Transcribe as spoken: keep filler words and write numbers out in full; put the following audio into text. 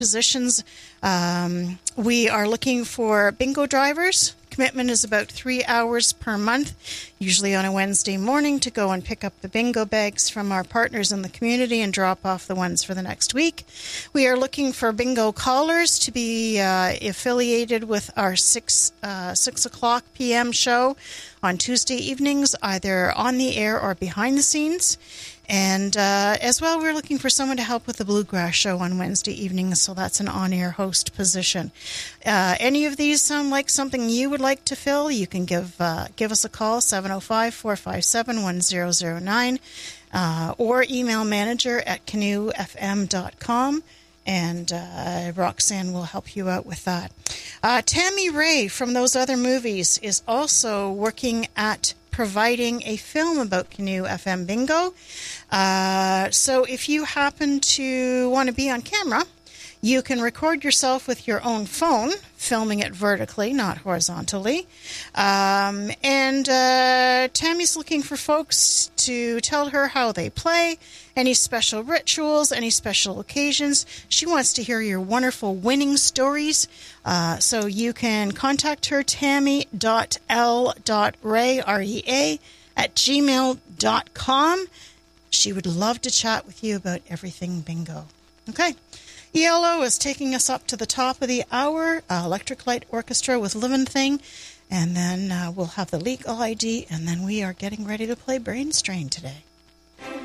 positions. Um, we are looking for bingo drivers. Commitment is about three hours per month, usually on a Wednesday morning, to go and pick up the bingo bags from our partners in the community and drop off the ones for the next week. We are looking for bingo callers to be uh, affiliated with our six uh, six o'clock p m show on Tuesday evenings, either on the air or behind the scenes. And uh, as well, we're looking for someone to help with the Bluegrass Show on Wednesday evenings, so that's an on-air host position. Uh, any of these sound like something you would like to fill, you can give uh, give us a call, seven oh five, four five seven, one oh oh nine, uh, or email manager at canoe f m dot com, and uh, Roxanne will help you out with that. Uh, Tammy Ray from those other movies is also working at providing a film about Canoe F M Bingo. Uh, so if you happen to want to be on camera, you can record yourself with your own phone, filming it vertically, not horizontally. Um, and uh, Tammy's looking for folks to tell her how they play, any special rituals, any special occasions. She wants to hear your wonderful winning stories. Uh, so you can contact her, tammy dot l dot ray, R E A, at gmail dot com. She would love to chat with you about everything bingo. Okay. E L O is taking us up to the top of the hour, uh, Electric Light Orchestra with Livin' Thing, and then uh, we'll have the legal I D, and then we are getting ready to play Brain Strain today.